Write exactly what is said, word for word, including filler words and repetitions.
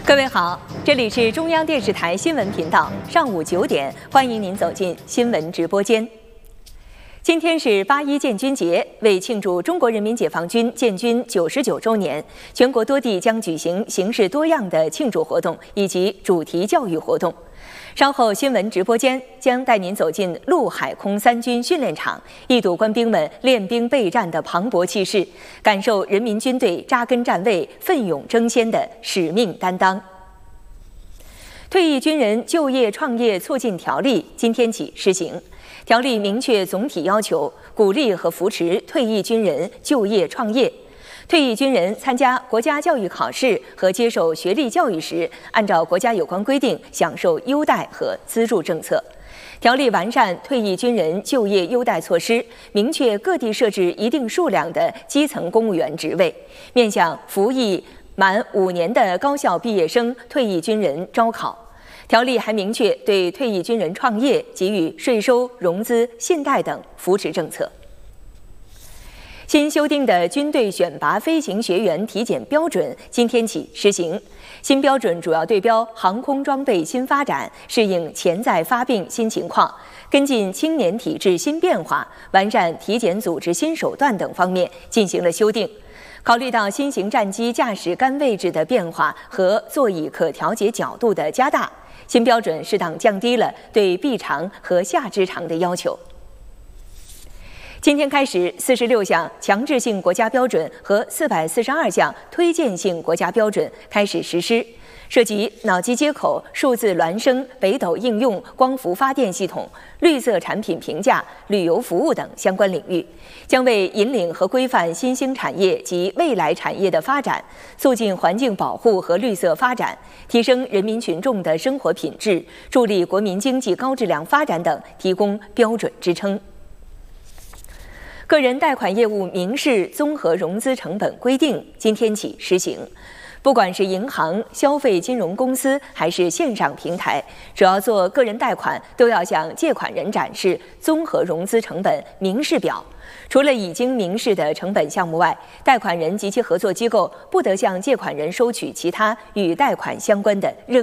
各位好，这里是中央电视台新闻频道，上午九点，欢迎您走进新闻直播间。今天是八一建军节，为庆祝中国人民解放军建军九十九周年，全国多地将举行形式多样的庆祝活动以及主题教育活动。稍后新闻直播间将带您走进陆海空三军训练场，一睹官兵们练兵备战的磅礴气势，感受人民军队扎根站位、奋勇争先的使命担当。退役军人就业创业促进条例今天起施行。条例明确总体要求，鼓励和扶持退役军人就业创业。退役军人参加国家教育考试和接受学历教育时，按照国家有关规定享受优待和资助政策。条例完善退役军人就业优待措施，明确各地设置一定数量的基层公务员职位，面向服役满五年的高校毕业生、退役军人招考。条例还明确对退役军人创业给予税收、融资、信贷等扶持政策。新修订的军队选拔飞行学员体检标准今天起施行。新标准主要对标航空装备新发展，适应潜在发病新情况，跟进青年体质新变化，完善体检组织新手段等方面进行了修订。考虑到新型战机驾驶杆位置的变化和座椅可调节角度的加大，新标准适当降低了对臂长和下肢长的要求。今天开始，四十六项强制性国家标准和四百四十二项推荐性国家标准开始实施，涉及脑机接口、数字孪生、北斗应用、光伏发电系统、绿色产品评价、旅游服务等相关领域，将为引领和规范新兴产业及未来产业的发展，促进环境保护和绿色发展，提升人民群众的生活品质，助力国民经济高质量发展等提供标准支撑。个人贷款业务民事综合融资成本规定今天起施行。不管是银行、消费金融公司还是线上平台，只要做个人贷款，都要向借款人展示综合融资成本明示表。除了已经明示的成本项目外，贷款人及其合作机构不得向借款人收取其他与贷款相关的任